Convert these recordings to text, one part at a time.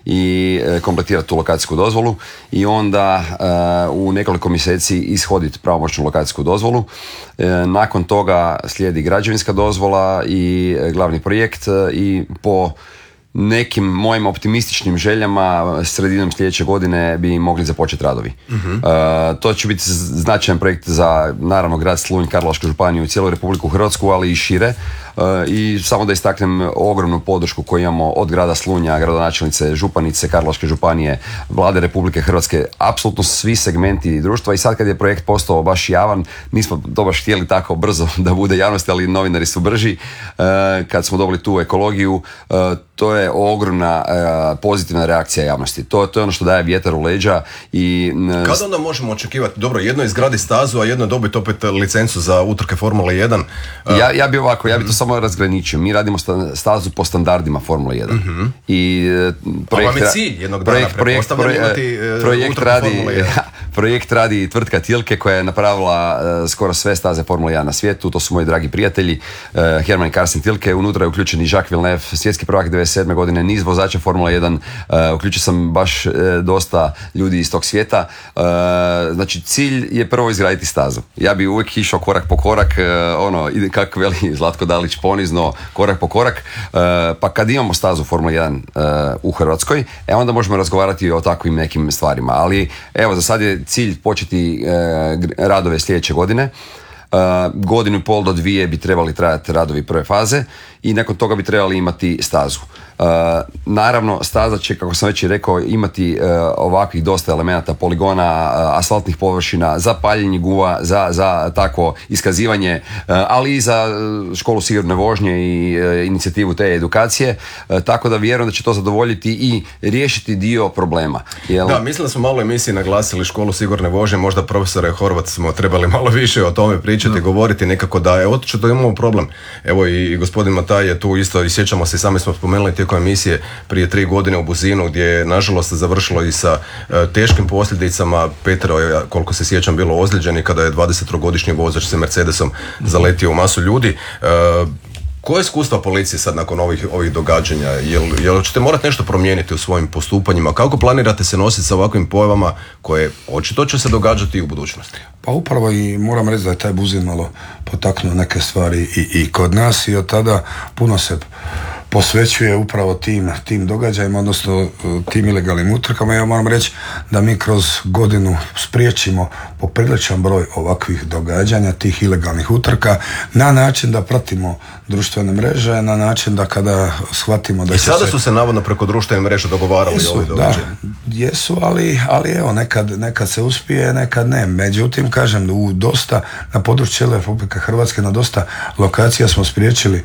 i kompletirati tu lokacijsku dozvolu i onda u nekoliko mjeseci ishoditi pravomoćnu lokacijsku dozvolu. Nakon toga slijedi građevinska dozvola i glavni projekt i po nekim mojim optimističnim željama sredinom sljedeće godine bi mogli započeti radovi. To će biti značajan projekt za naravno grad Slunj, Karlovačku županiju, cijelu Republiku Hrvatsku, ali i šire. I samo da istaknem ogromnu podršku koju imamo od grada Slunja, gradonačelnice, županice Karlovačke županije, Vlade Republike Hrvatske, apsolutno svi segmenti društva. I sad kad je projekt postao baš javan, nismo to baš htjeli tako brzo da bude javnosti, ali novinari su brži. Kad smo dobili tu ekologiju, to je ogromna pozitivna reakcija javnosti. To je ono što daje vjetar u leđa. I kada onda možemo očekivati? Dobro, jedno je izgradi stazu, a jedno je dobiti opet licencu za utrke Formule 1. Ja bi to samo razgraničio. Mi radimo stazu po standardima Formule 1. I projekt radi tvrtka Tilke koja je napravila skoro sve staze Formule 1 na svijetu. To su moji dragi prijatelji Herman i Carsten Tilke. Unutra je uključen i Jacques Villeneuve, svjetski prvak 97. godine, niz vozača Formula 1. Uključio sam baš dosta ljudi iz tog svijeta. Znači cilj je prvo izgraditi stazu. Ja bi uvijek išao korak po korak, kako veli Zlatko Dalić, ponizno, korak po korak. Pa kad imamo stazu Formula 1 u Hrvatskoj, onda možemo razgovarati o takvim nekim stvarima. Ali evo, za sad je cilj početi radove sljedeće godine. Godinu i pol do 2 bi trebali trajati radovi prve faze i nakon toga bi trebali imati stazu. Naravno, staza će, kako sam već i rekao, imati ovakvih dosta elemenata, poligona, asfaltnih površina, za paljenje guva, za takvo iskazivanje, ali i za školu sigurne vožnje i inicijativu te edukacije, tako da vjerujem da će to zadovoljiti i riješiti dio problema. Da, mislim da smo malo emisiji naglasili školu sigurne vožnje, možda profesore Horvat smo trebali malo više o tome pričati, govoriti nekako da je očito imamo problem. Evo i gospodin Mataj je tu isto i sjećamo se, sami smo spomenuli tijekom emisije prije 3 godine u Buzinu gdje je nažalost završilo i sa teškim posljedicama. Petro je, koliko se sjećam, bilo ozlijeđen i kada je 23-godišnji vozač sa Mercedesom zaletio u masu ljudi. Koje iskustva policije sad nakon ovih događanja? Jel ćete morati nešto promijeniti u svojim postupanjima? Kako planirate se nositi sa ovakvim pojavama koje očito će se događati i u budućnosti? Pa upravo i moram reći da je taj Buzin malo potaknuo neke stvari i kod nas i od tada puno se posvećuje upravo tim događajima, odnosno tim ilegalnim utrkama. Ja moram reći da mi kroz godinu spriječimo popriličan broj ovakvih događanja, tih ilegalnih utrka, na način da pratimo društvene mreže, na način da kada shvatimo da i sada su se navodno preko društvene mreže dogovarali ovi događaji. Jesu, ali evo, nekad se uspije, nekad ne. Međutim, kažem, u dosta, na području cijele Republike Hrvatske, na dosta lokacija smo spriječili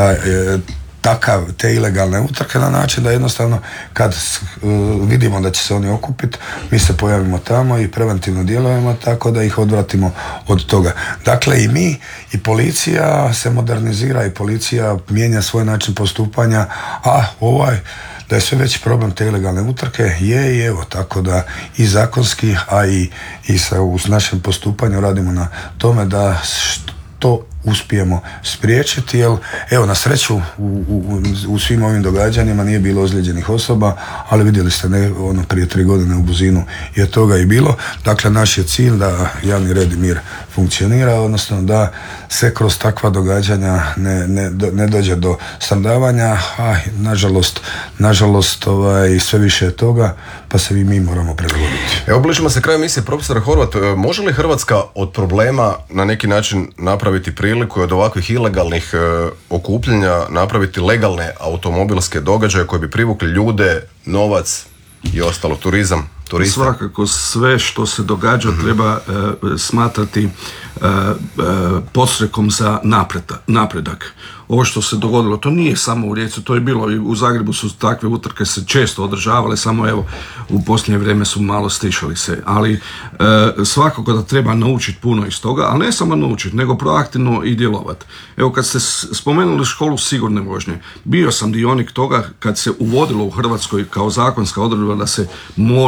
te ilegalne utrke na način da jednostavno kad vidimo da će se oni okupiti, mi se pojavimo tamo i preventivno djelujemo tako da ih odvratimo od toga. Dakle, i mi i policija se modernizira i policija mijenja svoj način postupanja, a da je sve veći problem te ilegalne utrke je i evo, tako da i zakonski, a i u našem postupanju radimo na tome da to uspijemo spriječiti, jer evo, na sreću u svim ovim događanjima nije bilo ozlijeđenih osoba, ali vidjeli ste prije 3 godine u Buzinu je toga i bilo. Dakle, naš je cilj da javni red i mir funkcionira, odnosno da se kroz takva događanja ne dođe do stradavanja, a nažalost sve više je toga, pa se mi moramo prilagoditi. Evo, bližimo se kraju emisije. Profesor Horvat, može li Hrvatska od problema na neki način napraviti priliku od ovakvih ilegalnih okupljanja napraviti legalne automobilske događaje koji bi privukli ljude, novac i ostalo, turizam? Svakako sve što se događa treba smatrati podstrekom za napredak. Ovo što se dogodilo, to nije samo u Rijeci, to je bilo i u Zagrebu, su takve utrke se često održavale, samo evo u posljednje vrijeme su malo stišali se, ali svakako da treba naučiti puno iz toga, ali ne samo naučiti, nego proaktivno i djelovati. Evo, kad ste spomenuli školu sigurne vožnje, bio sam dionik toga kad se uvodilo u Hrvatskoj kao zakonska odredba da se mora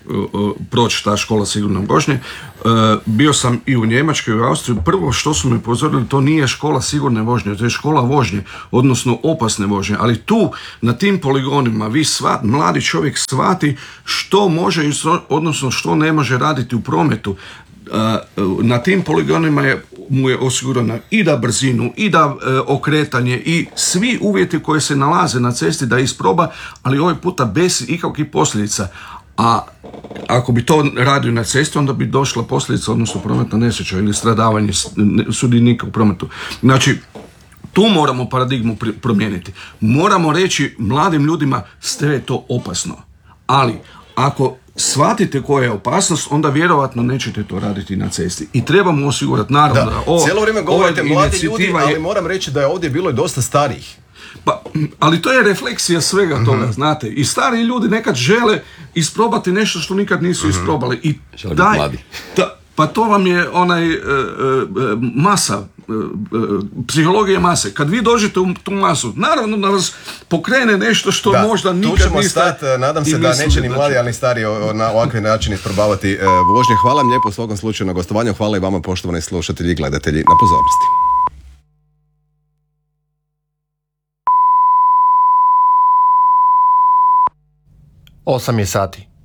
proći ta škola sigurne vožnje. Bio sam i u Njemačkoj i u Austriji. Prvo što su me upozorili, to nije škola sigurne vožnje, to je škola vožnje, odnosno opasne vožnje. Ali tu, na tim poligonima, mladi čovjek shvati što može, odnosno što ne može raditi u prometu. Na tim poligonima mu je osigurana i da brzinu, i da okretanje, i svi uvjeti koji se nalaze na cesti da isproba, ali ovaj puta bez ikakvih posljedica. A ako bi to radio na cesti, onda bi došla posljedica, odnosno prometna nesreća ili stradavanje sudionika u prometu. Znači, tu moramo paradigmu promijeniti. Moramo reći mladim ljudima, sve je to opasno. Ali, ako shvatite koja je opasnost, onda vjerovatno nećete to raditi na cesti. I trebamo osigurati, naravno, da cijelo vrijeme govorite mladi ljudi, ali moram reći da je ovdje bilo i dosta starijih. Pa, ali to je refleksija svega toga, znate. I stari ljudi nekad žele isprobati nešto što nikad nisu isprobali. I pa to vam je masa, psihologija mase. Kad vi dođete u tu masu, naravno da vas pokrene nešto što možda nikad niste... Tu ćemo stati, nadam se da neće ni mladi, ali ni stari na ovakvi način isprobavati vožnje. Hvala vam lijepo u svakom slučaju na gostovanju. Hvala i vama, poštovani slušatelji i gledatelji, na pozornosti. 8 je sati.